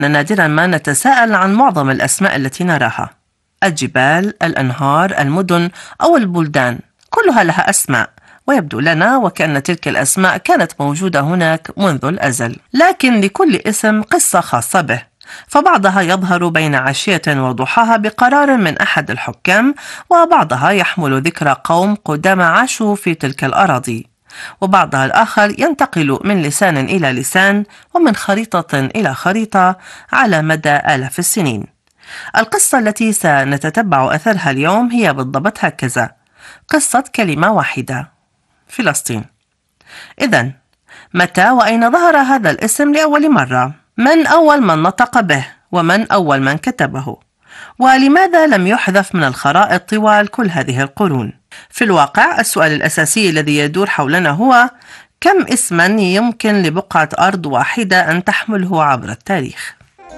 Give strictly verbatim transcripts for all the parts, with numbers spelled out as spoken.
نادرا ما نتساءل عن معظم الأسماء التي نراها. الجبال، الأنهار، المدن أو البلدان كلها لها أسماء، ويبدو لنا وكأن تلك الأسماء كانت موجودة هناك منذ الأزل. لكن لكل اسم قصة خاصة به، فبعضها يظهر بين عشية وضحاها بقرار من أحد الحكام، وبعضها يحمل ذكرى قوم قدامى عاشوا في تلك الأراضي، وبعضها الآخر ينتقل من لسان إلى لسان ومن خريطة إلى خريطة على مدى آلاف السنين. القصة التي سنتتبع أثرها اليوم هي بالضبط هكذا: قصة كلمة واحدة، فلسطين. إذن متى وأين ظهر هذا الاسم لأول مرة؟ من أول من نطق به؟ ومن أول من كتبه؟ ولماذا لم يحذف من الخرائط طوال كل هذه القرون؟ في الواقع السؤال الأساسي الذي يدور حولنا هو: كم اسما يمكن لبقعة أرض واحدة أن تحمله عبر التاريخ؟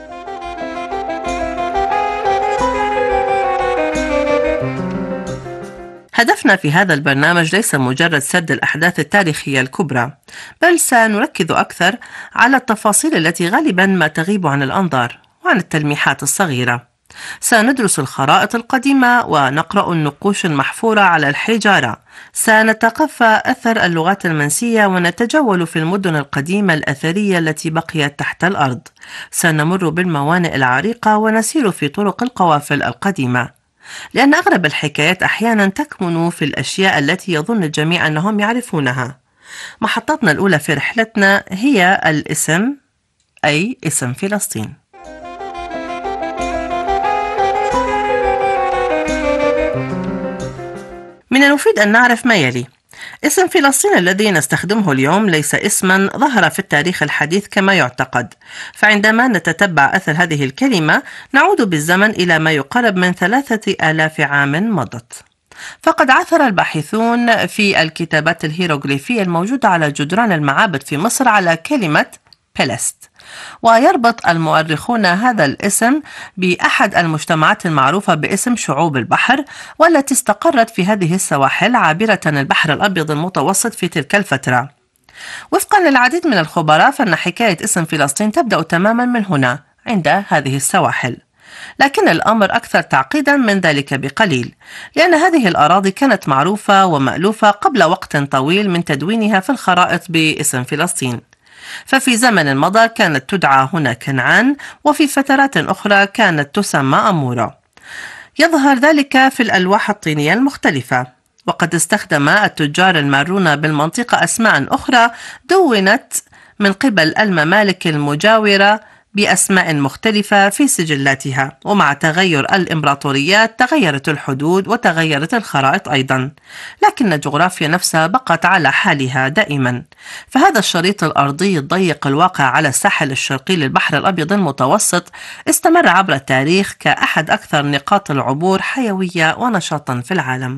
هدفنا في هذا البرنامج ليس مجرد سرد الأحداث التاريخية الكبرى، بل سنركز أكثر على التفاصيل التي غالبا ما تغيب عن الأنظار وعن التلميحات الصغيرة. سندرس الخرائط القديمة ونقرأ النقوش المحفورة على الحجارة، سنتقفى أثر اللغات المنسية ونتجول في المدن القديمة الأثرية التي بقيت تحت الأرض، سنمر بالموانئ العريقة ونسير في طرق القوافل القديمة، لأن أغلب الحكايات أحيانا تكمن في الأشياء التي يظن الجميع أنهم يعرفونها. محطتنا الأولى في رحلتنا هي الاسم، أي اسم فلسطين. من المفيد أن نعرف ما يلي: اسم فلسطين الذي نستخدمه اليوم ليس اسما ظهر في التاريخ الحديث كما يعتقد، فعندما نتتبع أثر هذه الكلمة نعود بالزمن إلى ما يقارب من ثلاثة آلاف عام مضت. فقد عثر الباحثون في الكتابات الهيروغليفية الموجودة على جدران المعابد في مصر على كلمة بلست، ويربط المؤرخون هذا الاسم بأحد المجتمعات المعروفة باسم شعوب البحر، والتي استقرت في هذه السواحل عابرة البحر الأبيض المتوسط في تلك الفترة. وفقا للعديد من الخبراء فإن حكاية اسم فلسطين تبدأ تماما من هنا عند هذه السواحل، لكن الأمر أكثر تعقيدا من ذلك بقليل، لأن هذه الأراضي كانت معروفة ومألوفة قبل وقت طويل من تدوينها في الخرائط باسم فلسطين. ففي زمن مضى كانت تدعى هنا كنعان، وفي فترات أخرى كانت تسمى أمورا. يظهر ذلك في الألواح الطينية المختلفة، وقد استخدم التجار المارون بالمنطقة أسماء أخرى دونت من قبل الممالك المجاورة بأسماء مختلفة في سجلاتها، ومع تغير الإمبراطوريات تغيرت الحدود وتغيرت الخرائط أيضا، لكن الجغرافيا نفسها بقت على حالها دائما. فهذا الشريط الأرضي الضيق الواقع على الساحل الشرقي للبحر الأبيض المتوسط استمر عبر التاريخ كأحد أكثر نقاط العبور حيوية ونشاطا في العالم.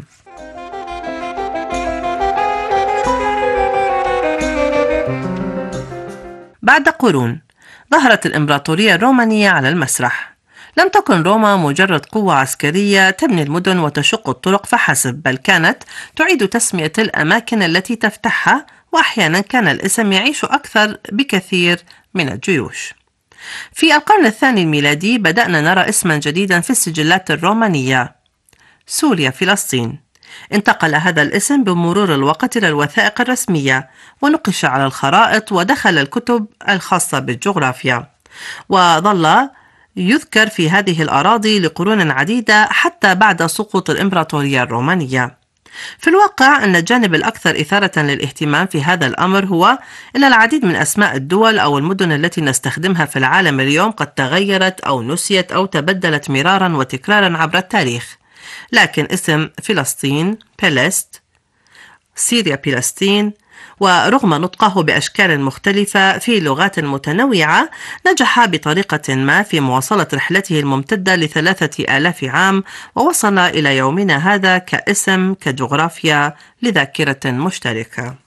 بعد قرون ظهرت الإمبراطورية الرومانية على المسرح. لم تكن روما مجرد قوة عسكرية تبني المدن وتشق الطرق فحسب، بل كانت تعيد تسمية الأماكن التي تفتحها، وأحيانا كان الاسم يعيش أكثر بكثير من الجيوش. في القرن الثاني الميلادي بدأنا نرى اسما جديدا في السجلات الرومانية: سوريا فلسطين. انتقل هذا الاسم بمرور الوقت إلى الوثائق الرسمية، ونقش على الخرائط، ودخل الكتب الخاصة بالجغرافيا، وظل يذكر في هذه الأراضي لقرون عديدة حتى بعد سقوط الإمبراطورية الرومانية. في الواقع أن الجانب الأكثر إثارة للاهتمام في هذا الأمر هو أن العديد من أسماء الدول أو المدن التي نستخدمها في العالم اليوم قد تغيرت أو نسيت أو تبدلت مرارا وتكرارا عبر التاريخ، لكن اسم فلسطين بلست، سوريا فلسطين، ورغم نطقه بأشكال مختلفة في لغات متنوعة نجح بطريقة ما في مواصلة رحلته الممتدة لثلاثة آلاف عام، ووصل إلى يومنا هذا كاسم كجغرافيا لذاكرة مشتركة.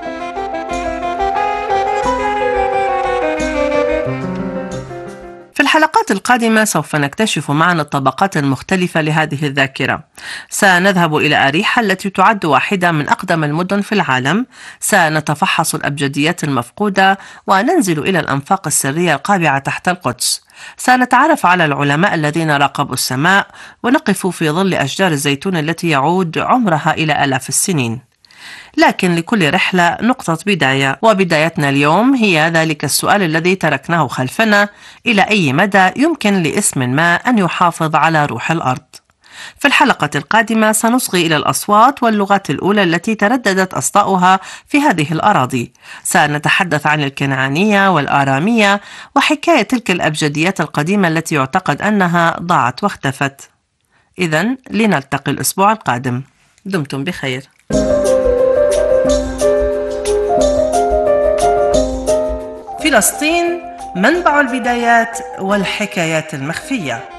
في الحلقات القادمة سوف نكتشف معا الطبقات المختلفة لهذه الذاكرة. سنذهب إلى أريحا التي تعد واحدة من أقدم المدن في العالم، سنتفحص الأبجديات المفقودة وننزل إلى الأنفاق السرية القابعة تحت القدس. سنتعرف على العلماء الذين راقبوا السماء ونقف في ظل أشجار الزيتون التي يعود عمرها إلى آلاف السنين. لكن لكل رحلة نقطة بداية، وبدايتنا اليوم هي ذلك السؤال الذي تركناه خلفنا: إلى أي مدى يمكن لاسم ما أن يحافظ على روح الأرض؟ في الحلقة القادمة سنصغي إلى الأصوات واللغات الأولى التي ترددت أصداؤها في هذه الأراضي. سنتحدث عن الكنعانية والآرامية وحكاية تلك الأبجديات القديمة التي يعتقد أنها ضاعت واختفت. إذن لنلتقي الأسبوع القادم. دمتم بخير. فلسطين، منبع البدايات والحكايات المخفية.